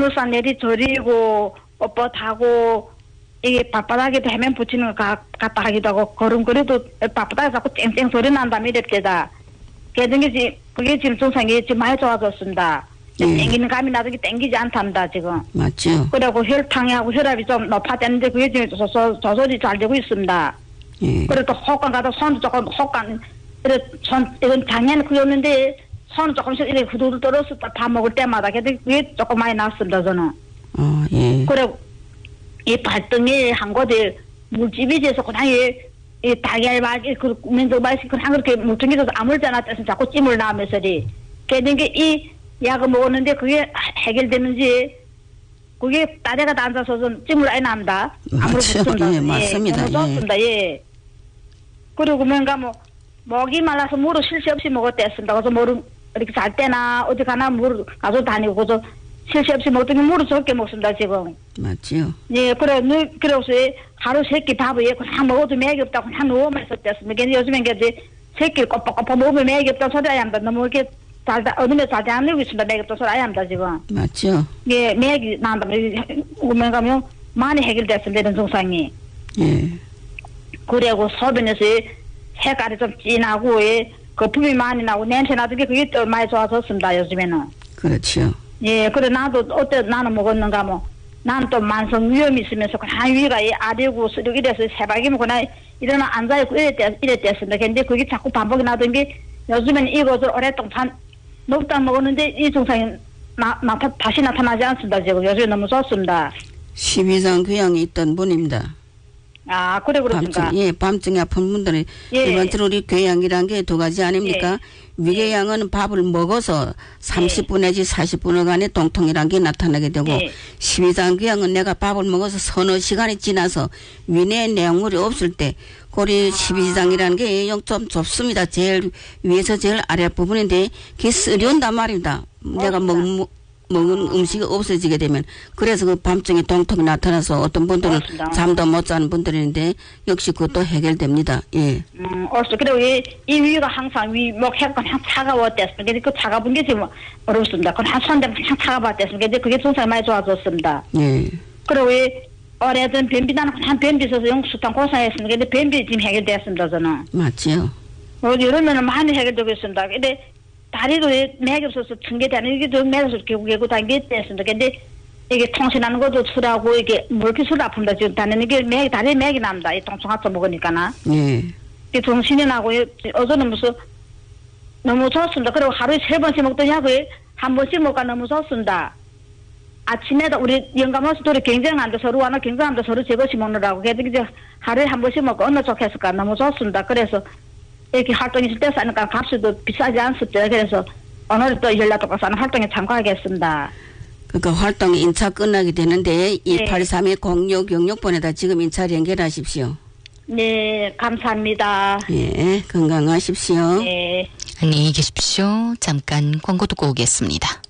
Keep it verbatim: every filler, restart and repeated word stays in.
물산 내리 저리고 뻣뻣하고 이게 발바닥에 해면 붙이는 거 갖다 하기도 하고 걸음거리도 발바닥에 자꾸 쨍쨍 소리 난다며 이랬대다. 그게 그게 지금 증상이 지금 많이 좋아졌습니다. 예. 땡기는 감이 나중에 땡기지 않답니다 지금. 맞죠. 그리고 혈당하고 혈압이 좀 높아졌는데 그게 지금 조, 조절이 잘 되고 있습니다. 예. 그리고 또 혹간 가도 손도 조금 혹간 이래 손 이건 작년에 그랬는데 손 조금씩 이렇게 후두두 떨어서 밥 먹을 때마다 그게 조금 많이 났습니다 저는. 어, 예. 그리고 이 발등에 한 곳에 물집이 돼서 그냥 이, 이 달걀 그 면도 맛이 그냥 그렇게 물통에서 아물잖아 때서 자꾸 찜을 나면서리. 그런 게이 약을 먹었는데 그게 해결되는지 그게 따대가 앉아서 좀 찜을 아예 납니다. 아무로 붙습니다. 예, 맞습니다. 예, 너무 좋습니다. 예. 그리고 뭔가 뭐 목이 말라서 물을 쉴 새 없이 먹었댔습니다. 그래서 물을 이렇게 잘 때나 어디 가나 물을 가지고 다니고 그래서 쉴 새 없이 먹더니 물을 적게 먹습니다 지금. 맞지요. 예, 그래, 그래서 하루 세 끼 밥을 그냥 먹어도 맥이 없다고 그냥 누워만 있었댔습니다. 근데 요즘엔 이제 세 끼를 꼬박꼬박 먹으면 맥이 없다고 소리 아야 합니다. 너무 이렇게 잘, 어느새 잘 안 늘고 있습니다. 맥이 없다고 소리 아야 합니다, 지금. 맞죠. 예, 맥이 난다면, 오면 가면 많이 해결됐습니다, 이런 증상이. 예. 그리고 소변에서 색깔이 좀 진하고, 예, 거품이 많이 나고, 냄새 나던 게 그게 또 많이 좋아졌습니다, 요즘에는. 그렇죠. 예, 그래, 나도, 어때 나는 먹었는가, 뭐. 나는 또 만성 위험이 있으면서 그냥 위가 아리고 쓰고 이래서 새벽이면 그냥 일어나 앉아있고 이랬댔, 이랬댔습니다. 근데 그게 자꾸 반복이 나던 게 요즘에는 이것을 오랫동안 먹다 먹었는데 이 증상이 나, 나, 다시 나타나지 않습니다. 지금 요즘에 너무 좋습니다. 십이장 교양이 있던 분입니다. 아, 그래, 그렇습니까? 밤중, 예, 밤중에 아픈 분들이 예. 일반적으로 우리 교양이란 게 두 가지 아닙니까? 예. 위궤양은 밥을 먹어서 삼십 분 내지 사십 분간의 동통이란 게 나타나게 되고 예. 십이장 교양은 내가 밥을 먹어서 서너 시간이 지나서 위내에 내용물이 없을 때 고리 십이장이라는 게 영 좀 좁습니다. 제일 위에서 제일 아랫부분인데 그게 쓰려온단 말입니다. 어, 내가 먹, 먹은 음식이 없어지게 되면 그래서 그 밤중에 동통이 나타나서 어떤 분들은 맞습니다. 잠도 못 자는 분들인데 역시 그것도 해결됩니다. 예. 음, 옳소. 그리고 이, 이 위가 항상 위, 목 해가 그냥 차가웠댔습니다. 근데 그 차가운 게 지금 어렵습니다. 그건 한 손대면 그냥 차가웠댔습니다. 근데 그게 증상이 많이 좋아졌습니다. 예. 그리고 이 오래전 변비 나는 그냥 변비 있어서 영수탕 고생했습니다. 근데 변비 지금 해결됐습니다, 저는. 맞지요. 어, 이러면은 많이 해결되고 있습니다. 근데 다리도 맥이 없어서 층계되는 이게 좀 맥에서 결국에고 당겼댔습니다. 근데 이게 통신하는 것도 술하고 이게 물기 술 아픕니다. 지금 다니는 게 맥, 다리 맥이 납니다. 이 통통하쳐 먹으니까나. 예. 이 정신이 나고 어제는 무슨 너무 좋습니다. 그리고 하루에 세 번씩 먹던 약을 한 번씩 먹가 너무 좋습니다. 아침에도 우리 영감원수 둘이 경쟁하는데 서로 하나 경쟁하는데 서로 제것이 먹느라고. 그래서 이제 하루에 한 번씩 먹고 어느 좋겠을까 너무 좋습니다. 그래서 이렇게 활동이 있을 때 사니까 값도 비싸지 않습니다. 그래서 오늘 또 연락도 가서 활동에 참가하겠습니다. 그러니까 활동이 인차 끝나게 되는데 일팔삼 공육육육번에다 지금 인차를 연결하십시오. 네, 감사합니다. 예, 건강하십시오. 네. 안녕히 계십시오. 잠깐 광고 듣고 오겠습니다.